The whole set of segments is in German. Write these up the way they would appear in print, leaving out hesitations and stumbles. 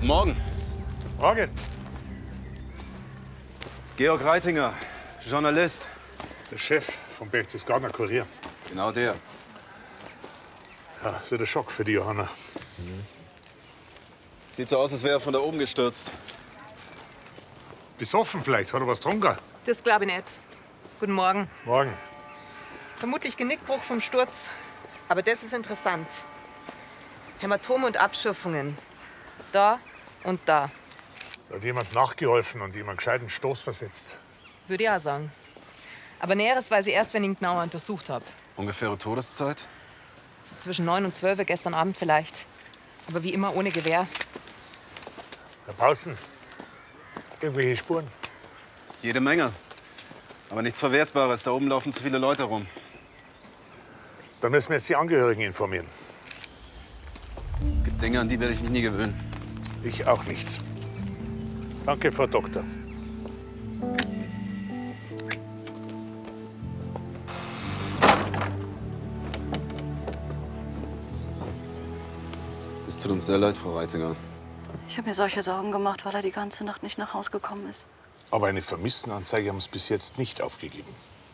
Morgen. Morgen. Georg Reitinger, Journalist. Der Chef vom Berchtesgadener Kurier. Genau der. Ja, es wird ein Schock für die Johanna. Sieht so aus, als wäre er von da oben gestürzt. Besoffen vielleicht, hat er was getrunken? Das glaube ich nicht. Guten Morgen. Morgen. Vermutlich Genickbruch vom Sturz. Aber das ist interessant. Hämatome und Abschürfungen. Da und da. Da hat jemand nachgeholfen und jemand gescheiten Stoß versetzt. Würde ich auch sagen. Aber Näheres weiß ich erst, wenn ich ihn genauer untersucht habe. Ungefähre Todeszeit? So zwischen 9 und 12 gestern Abend vielleicht. Aber wie immer ohne Gewehr. Herr Paulsen, irgendwelche Spuren? Jede Menge. Aber nichts Verwertbares. Da oben laufen zu viele Leute rum. Dann müssen wir jetzt die Angehörigen informieren. Es gibt Dinge, an die werde ich mich nie gewöhnen. Ich auch nicht. Danke, Frau Doktor. Es tut uns sehr leid, Frau Reitinger. Ich habe mir solche Sorgen gemacht, weil er die ganze Nacht nicht nach Hause gekommen ist. Aber eine Vermisstenanzeige haben Sie bis jetzt nicht aufgegeben.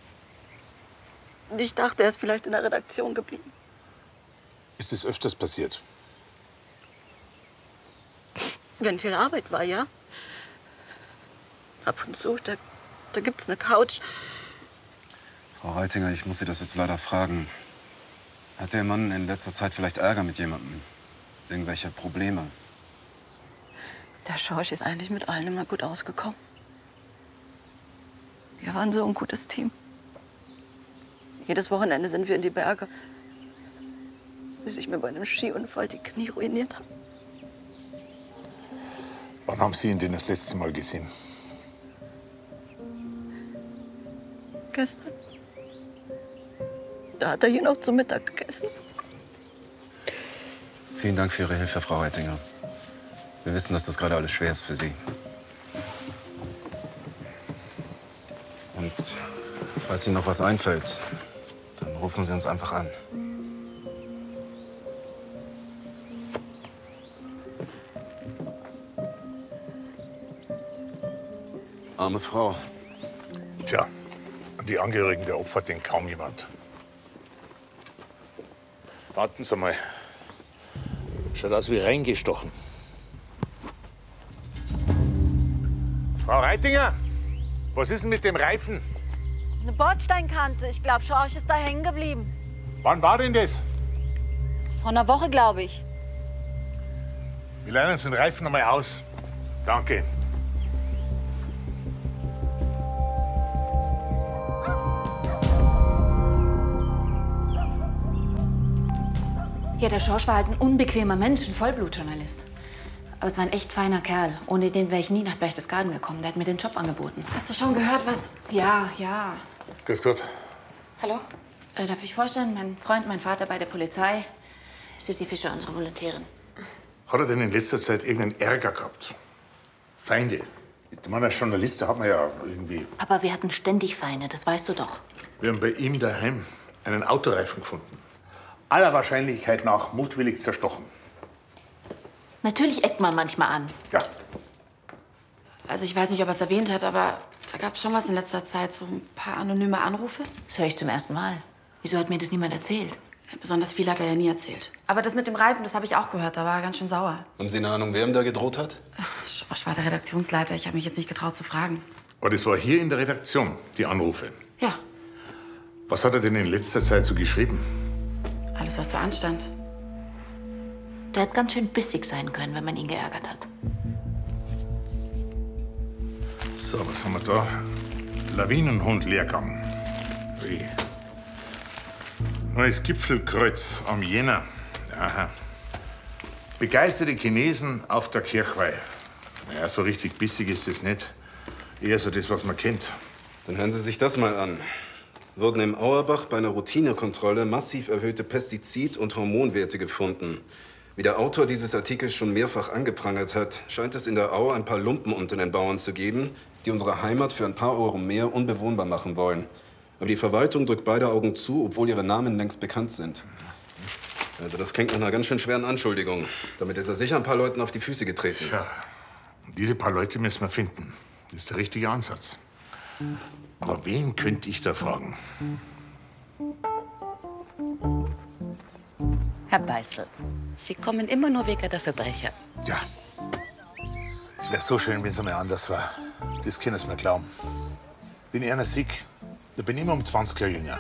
Ich dachte, er ist vielleicht in der Redaktion geblieben. Ist es öfters passiert? Wenn viel Arbeit war, ja. Ab und zu, da gibt's eine Couch. Frau Reitinger, ich muss Sie das jetzt leider fragen. Hat der Mann in letzter Zeit vielleicht Ärger mit jemandem? Irgendwelche Probleme? Der Schorsch ist eigentlich mit allen immer gut ausgekommen. Wir waren so ein gutes Team. Jedes Wochenende sind wir in die Berge, bis ich mir bei einem Skiunfall die Knie ruiniert habe. Wann haben Sie ihn denn das letzte Mal gesehen? Gestern. Da hat er hier noch zum Mittag gegessen. Vielen Dank für Ihre Hilfe, Frau Reitinger. Wir wissen, dass das gerade alles schwer ist für Sie. Und falls Ihnen noch was einfällt, dann rufen Sie uns einfach an. Arme Frau. Tja, an die Angehörigen der Opfer denkt kaum jemand. Warten Sie mal. Schaut aus wie reingestochen. Frau Reitinger, was ist denn mit dem Reifen? Eine Bordsteinkante. Ich glaube, Schorsch ist da hängen geblieben. Wann war denn das? Vor einer Woche, glaube ich. Wir leihen uns den Reifen noch mal aus. Danke. Ja, der Schorsch war halt ein unbequemer Mensch, ein Vollblutjournalist. Aber es war ein echt feiner Kerl. Ohne den wäre ich nie nach Berchtesgaden gekommen. Der hat mir den Job angeboten. Hast du schon gehört, was? Ja, ja. Grüß Gott. Hallo? Darf ich vorstellen, mein Freund, mein Vater bei der Polizei, Sissi Fischer, unsere Volontärin. Hat er denn in letzter Zeit irgendeinen Ärger gehabt? Feinde? Ich meine, als Journalist da hat man ja irgendwie... Papa, wir hatten ständig Feinde, das weißt du doch. Wir haben bei ihm daheim einen Autoreifen gefunden. Aller Wahrscheinlichkeit nach mutwillig zerstochen. Natürlich eckt man manchmal an. Ja. Also ich weiß nicht, ob er es erwähnt hat, aber da gab es schon was in letzter Zeit, so ein paar anonyme Anrufe. Das höre ich zum ersten Mal. Wieso hat mir das niemand erzählt? Ja, besonders viel hat er ja nie erzählt. Aber das mit dem Reifen, das habe ich auch gehört, da war er ganz schön sauer. Haben Sie eine Ahnung, wer ihm da gedroht hat? Schorsch war der Redaktionsleiter, ich habe mich jetzt nicht getraut zu fragen. Aber das war hier in der Redaktion, die Anrufe. Ja, Was hat er denn in letzter Zeit so geschrieben? alles, was so anstand. Der hat ganz schön bissig sein können, wenn man ihn geärgert hat. So, was haben wir da? Lawinenhund-Lehrgang. Ui. Neues Gipfelkreuz am Jänner. Aha. Begeisterte Chinesen auf der Kirchweih. Naja, so richtig bissig ist es nicht. Eher so das, was man kennt. Dann hören Sie sich das mal an. Wurden im Auerbach bei einer Routinekontrolle massiv erhöhte Pestizid- und Hormonwerte gefunden. Wie der Autor dieses Artikels schon mehrfach angeprangert hat, scheint es in der Au ein paar Lumpen unter den Bauern zu geben, die unsere Heimat für ein paar Euro mehr unbewohnbar machen wollen. Aber die Verwaltung drückt beide Augen zu, obwohl ihre Namen längst bekannt sind. Also das klingt nach einer ganz schön schweren Anschuldigung. Damit ist er sicher ein paar Leuten auf die Füße getreten. Ja, diese paar Leute müssen wir finden. Das ist der richtige Ansatz. Aber wen könnte ich da fragen? Herr Beißel, Sie kommen immer nur wegen der Verbrecher. Ja. Es wäre so schön, wenn es einmal anders war. Das können Sie mir glauben. Wenn ich einer sehe, da bin ich immer um 20 Jahre jünger.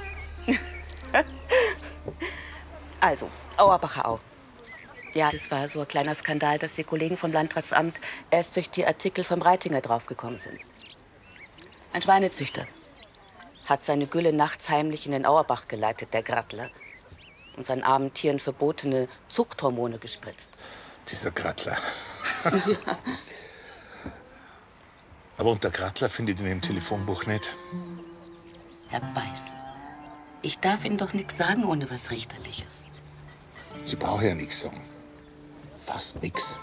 Also, Auerbacher Au. Ja, das war so ein kleiner Skandal, dass die Kollegen vom Landratsamt erst durch die Artikel vom Reitinger draufgekommen sind. Ein Schweinezüchter hat seine Gülle nachts heimlich in den Auerbach geleitet, der Grattler. Und seinen armen Tieren verbotene Zuchthormone gespritzt. Dieser Grattler. Aber unter Grattler findet ihn im Telefonbuch nicht. Herr Beißel, ich darf Ihnen doch nichts sagen ohne was Richterliches. Sie brauchen ja nichts sagen. Fast nichts.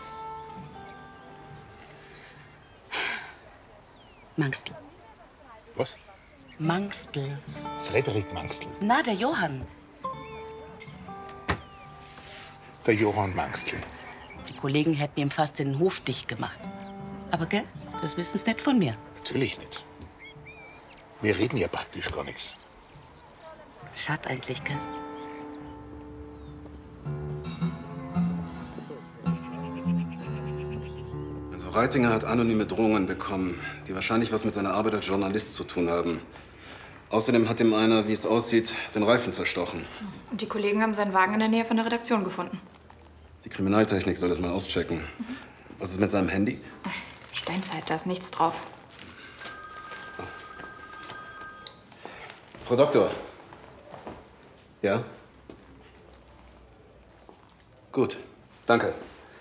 Mangstl. Was? Mangstl. Frederik Mangstl. Na, der Johann. Der Johann Mangstl. Die Kollegen hätten ihm fast den Hof dicht gemacht. Aber gell, das wissen Sie nicht von mir. Natürlich nicht. Wir reden ja praktisch gar nichts. Schade eigentlich, gell? Also Reitinger hat anonyme Drohungen bekommen, die wahrscheinlich was mit seiner Arbeit als Journalist zu tun haben. Außerdem hat ihm einer, wie es aussieht, den Reifen zerstochen. Und die Kollegen haben seinen Wagen in der Nähe von der Redaktion gefunden. Die Kriminaltechnik soll das mal auschecken. Was ist mit seinem Handy? Steinzeit, da ist nichts drauf. Frau Doktor. Ja? Gut, danke.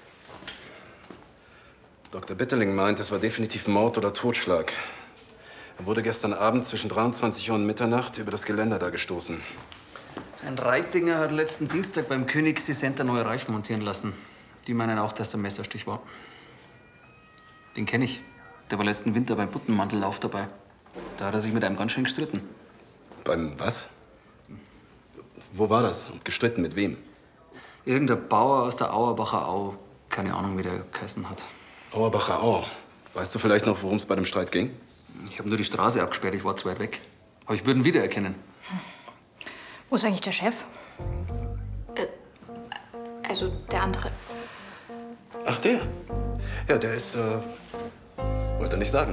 Dr. Bitteling meint, es war definitiv Mord oder Totschlag. Er wurde gestern Abend zwischen 23 Uhr und Mitternacht über das Geländer da gestoßen. Ein Reitinger hat letzten Dienstag beim Königssee Center neue Reifen montieren lassen. Die meinen auch, dass er Messerstich war. Den kenne ich. Der war letzten Winter beim Buttenmantellauf dabei. Da hat er sich mit einem ganz schön gestritten. Beim was? Wo war das? Und gestritten mit wem? Irgendein Bauer aus der Auerbacher Au. Keine Ahnung, wie der geheißen hat. Auerbacher Au. Weißt du vielleicht noch, worum es bei dem Streit ging? Ich habe nur die Straße abgesperrt, ich war zu weit weg. Aber ich würde ihn wiedererkennen. Wo ist eigentlich der Chef? Also der andere. Ach, der? Ja, der ist, wollte er nicht sagen.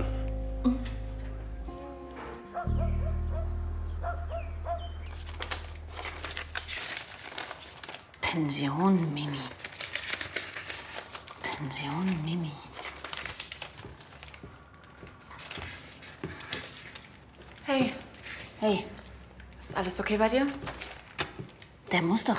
Pension Mimi. Pension Mimi. Hey, Hey, ist alles okay bei dir? der muss doch